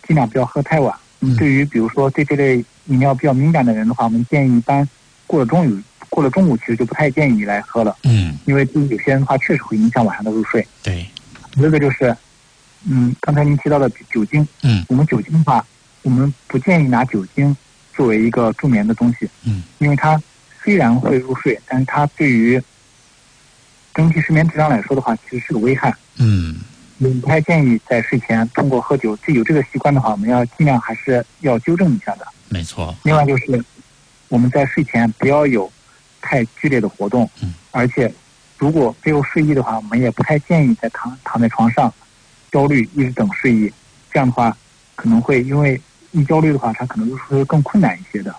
尽量不要喝太晚。对于比如说对这类饮料比较敏感的人的话，我们建议一般过了中午，其实就不太建议来喝了。因为对于有些人的话，确实会影响晚上的入睡。 对， 这个就是，刚才您提到的酒精。我们酒精的话，我们不建议拿酒精作为一个助眠的东西。因为它虽然会入睡，但是它对于整体睡眠质量来说的话，其实是个危害。我不太建议在睡前通过喝酒，有这个习惯的话，我们要尽量还是要纠正一下的。 没错。 另外就是我们在睡前不要有太剧烈的活动。而且如果没有睡意的话，我们也不太建议在躺在床上焦虑一直等睡意，这样的话可能会因为一焦虑的话，它可能入睡会更困难一些的。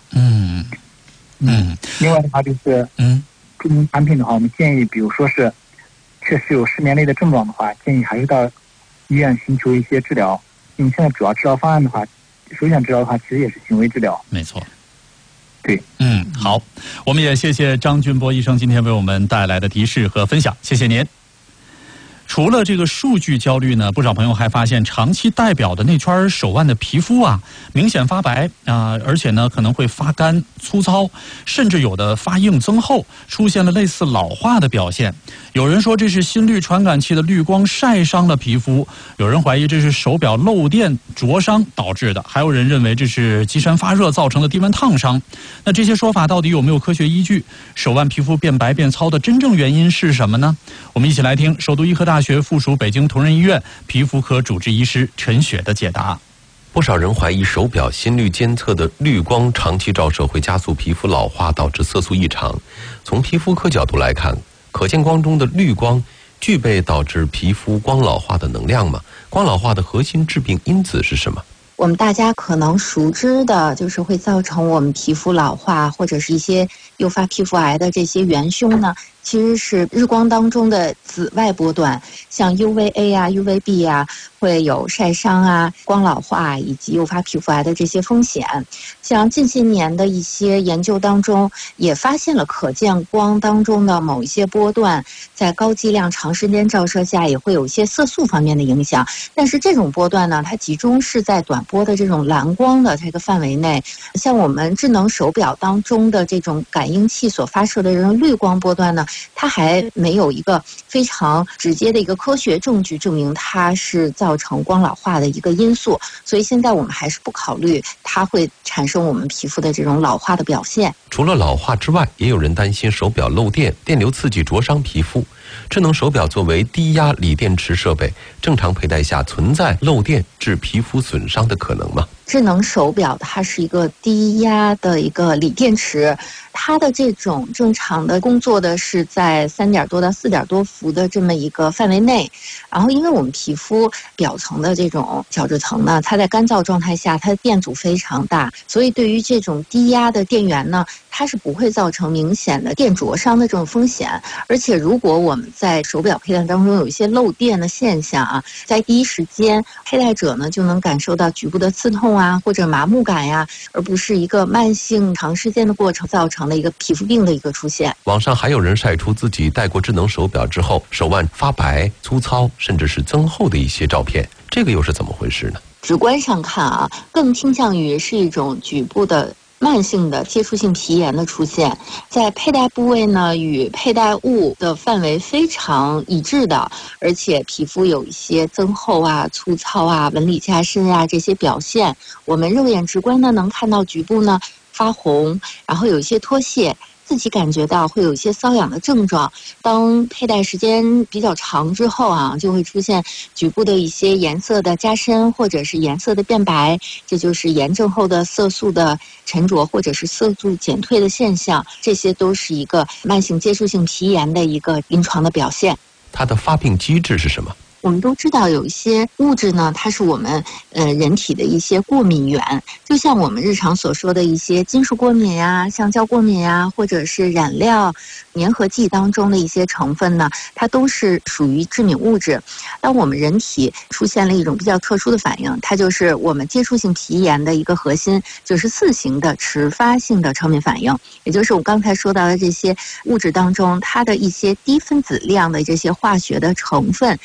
另外的话就是助眠产品的话，我们建议比如说是确实有失眠类的症状的话，建议还是到医院寻求一些治疗。因为现在主要治疗方案的话，首选治疗的话其实也是行为治疗。 没错。 对。 好，我们也谢谢张俊波医生今天为我们带来的提示和分享，谢谢您。除了这个数据焦虑呢，不少朋友还发现长期戴表的那圈手腕的皮肤啊，明显发白而且呢可能会发干、粗糙，甚至有的发硬增厚，出现了类似老化的表现。有人说这是心率传感器的滤光晒伤了皮肤，有人怀疑这是手表漏电灼伤导致的，还有人认为这是机身发热造成的低温烫伤。那这些说法到底有没有科学依据？手腕皮肤变白变糙的真正原因是什么呢？我们一起来听首都医科大学附属北京同仁医院皮肤科主治医师陈雪的解答。 不少人怀疑手表心率监测的滤光长期照射会加速皮肤老化，导致色素异常。从皮肤科角度来看，可见光中的滤光具备导致皮肤光老化的能量吗？光老化的核心致病因子是什么？ 我们大家可能熟知的就是会造成我们皮肤老化或者是一些诱发皮肤癌的这些元凶呢，其实是日光当中的紫外波段，像 UVA 啊、UVB 啊，会有晒伤啊、光老化以及诱发皮肤癌的这些风险。像近些年的一些研究当中，也发现了可见光当中的某一些波段，在高剂量长时间照射下也会有一些色素方面的影响。但是这种波段呢，它集中是在短波的这种蓝光的这个范围内，像我们智能手表当中的这种感应器所发射的这种绿光波段呢，它还没有一个非常直接的一个科学证据证明它是造成光老化的一个因素，所以现在我们还是不考虑它会产生我们皮肤的这种老化的表现。 除了老化之外，也有人担心手表漏电，电流刺激灼伤皮肤。智能手表作为低压锂电池设备，正常佩戴下存在漏电致皮肤损伤的可能吗？ 智能手表它是一个低压的一个锂电池，它的这种正常的工作的是在3点多到4点多伏的这么一个范围内。然后因为我们皮肤表层的这种角质层呢，它在干燥状态下它的电阻非常大，所以对于这种低压的电源呢，它是不会造成明显的电灼伤的这种风险。而且如果我们在手表佩戴当中有一些漏电的现象啊，在第一时间佩戴者呢就能感受到局部的刺痛啊或者麻木感呀，而不是一个慢性长时间的过程造成的一个皮肤病的一个出现。 网上还有人晒出自己戴过智能手表之后手腕发白、粗糙甚至是增厚的一些照片，这个又是怎么回事呢？ 直观上看啊，更倾向于是一种局部的慢性的接触性皮炎的出现，在佩戴部位呢与佩戴物的范围非常一致的，而且皮肤有一些增厚啊、粗糙啊、纹理加深啊这些表现，我们肉眼直观的能看到局部呢发红，然后有一些脱屑，自己感觉到会有一些瘙痒的症状。当佩戴时间比较长之后啊，就会出现局部的一些颜色的加深或者是颜色的变白，这就是炎症后的色素的沉着或者是色素减退的现象，这些都是一个慢性接触性皮炎的一个临床的表现。 它的发病机制是什么？ 我们都知道有一些物质呢，它是我们人体的一些过敏源，就像我们日常所说的一些金属过敏呀、橡胶过敏呀，或者是染料、粘合剂当中的一些成分呢，它都是属于致敏物质。当我们人体出现了一种比较特殊的反应，它就是我们接触性皮炎的一个核心，就是4型的迟发性的超敏反应，也就是我刚才说到的这些物质当中，它的一些低分子量的这些化学的成分，它作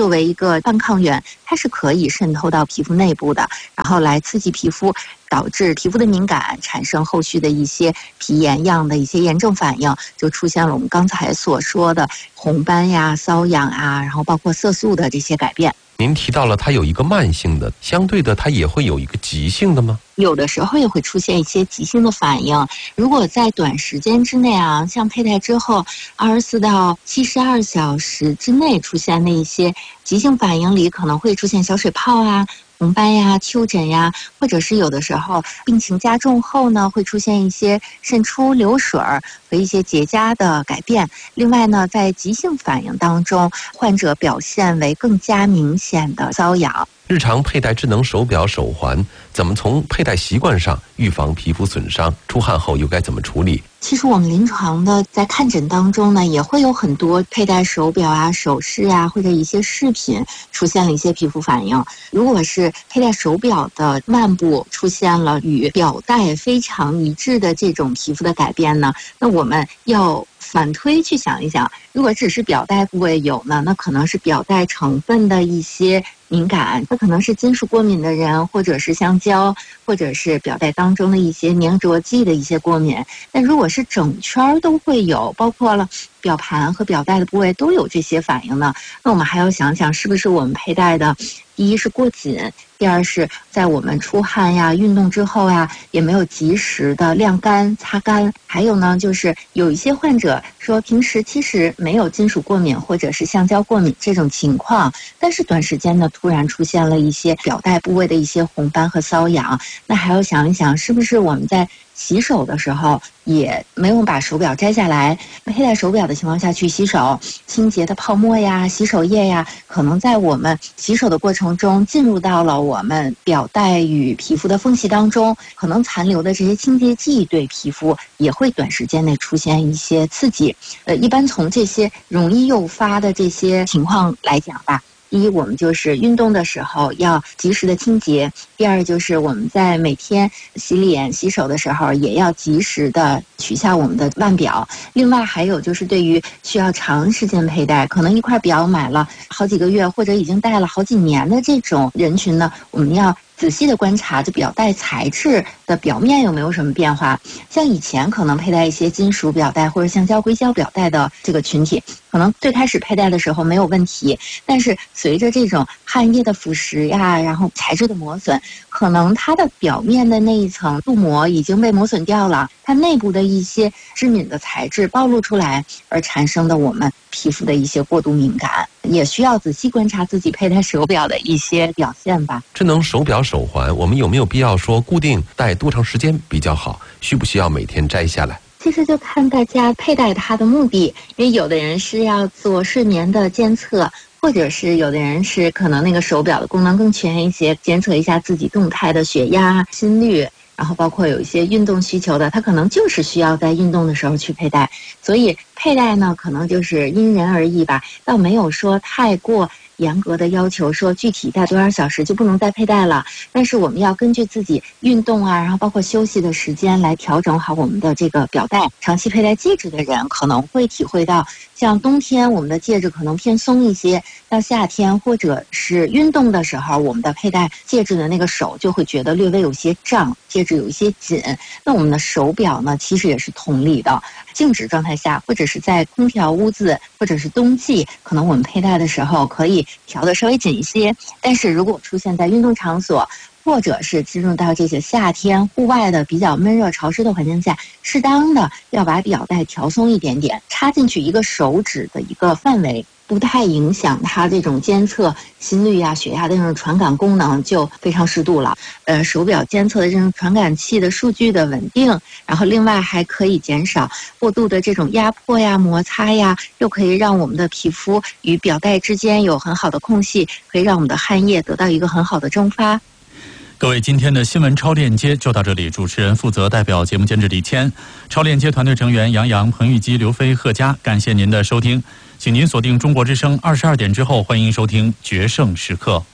作为一个半抗原，它是可以渗透到皮肤内部的，然后来刺激皮肤，导致皮肤的敏感，产生后续的一些皮炎样的一些炎症反应，就出现了我们刚才所说的红斑呀、瘙痒啊，然后包括色素的这些改变。 您提到了它有一个慢性的，相对的它也会有一个急性的吗？ 有的时候也会出现一些急性的反应。如果在短时间之内啊，像佩戴之后24到72小时之内出现的一些急性反应里，可能会出现小水泡啊、红斑呀、丘疹呀，或者是有的时候病情加重后呢，会出现一些渗出、流水和一些结痂的改变。另外呢，在急性反应当中，患者表现为更加明显的瘙痒。 日常佩戴智能手表、手环，怎么从佩戴习惯上预防皮肤损伤？出汗后又该怎么处理？ 其实我们临床的在看诊当中呢，也会有很多佩戴手表啊、首饰啊，或者一些饰品出现了一些皮肤反应。如果是佩戴手表的腕部出现了与表带非常一致的这种皮肤的改变呢，那我们要反推去想一想，如果只是表带部位有呢，那可能是表带成分的一些敏感，它可能是金属过敏的人，或者是橡胶，或者是表带当中的一些粘着剂的一些过敏。但如果是整圈都会有，包括了表盘和表带的部位都有这些反应呢，那我们还要想想是不是我们佩戴的，第一是过紧，第二是在我们出汗呀、运动之后呀，也没有及时的晾干、擦干。还有呢，就是有一些患者说平时其实没有金属过敏或者是橡胶过敏这种情况，但是短时间呢突然出现了一些表带部位的一些红斑和瘙痒，那还要想一想是不是我们在洗手的时候也没有把手表摘下来，佩戴手表的情况下去洗手，清洁的泡沫呀、洗手液呀，可能在我们洗手的过程中进入到了我们表带与皮肤的缝隙当中，可能残留的这些清洁剂对皮肤也会短时间内出现一些刺激。一般从这些容易诱发的这些情况来讲吧，第一，我们就是运动的时候要及时的清洁；第二，就是我们在每天洗脸、洗手的时候也要及时的取下我们的腕表。另外，还有就是对于需要长时间佩戴，可能一块表买了好几个月，或者已经戴了好几年的这种人群呢，我们要仔细的观察这表带材质的表面有没有什么变化。像以前可能佩戴一些金属表带或者橡胶硅胶表带的这个群体，可能最开始佩戴的时候没有问题，但是随着这种汗液的腐蚀呀，然后材质的磨损，可能它的表面的那一层镀膜已经被磨损掉了，它内部的一些致敏的材质暴露出来，而产生的我们皮肤的一些过度敏感，也需要仔细观察自己佩戴手表的一些表现吧。 智能手表、手环，我们有没有必要说固定戴多长时间比较好？需不需要每天摘下来？ 其实就看大家佩戴它的目的，因为有的人是要做睡眠的监测，或者是有的人是可能那个手表的功能更全一些，监测一下自己动态的血压、心率，然后包括有一些运动需求的，他可能就是需要在运动的时候去佩戴。所以佩戴呢，可能就是因人而异吧，倒没有说太过严格的要求说具体戴多少小时就不能再佩戴了，但是我们要根据自己运动啊，然后包括休息的时间来调整好我们的这个表带。长期佩戴戒指的人可能会体会到，像冬天我们的戒指可能偏松一些，到夏天或者是运动的时候，我们的佩戴戒指的那个手就会觉得略微有些胀，戒指有一些紧。那我们的手表呢，其实也是同理的，静止状态下或者是在空调屋子或者是冬季，可能我们佩戴的时候可以调得稍微紧一些，但是如果出现在运动场所，或者是进入到这些夏天户外的比较闷热潮湿的环境下，适当的要把表带调松一点点，插进去一个手指的一个范围，不太影响它这种监测心率啊、血压的这种传感功能，就非常适度了。手表监测的这种传感器的数据的稳定，然后另外还可以减少过度的这种压迫呀、摩擦呀，又可以让我们的皮肤与表带之间有很好的空隙，可以让我们的汗液得到一个很好的蒸发。 各位，今天的新闻超链接就到这里。主持人负责代表节目监制李谦，超链接团队成员杨洋、彭玉基、刘飞、贺佳。感谢您的收听，请您锁定中国之声22点之后，欢迎收听决胜时刻。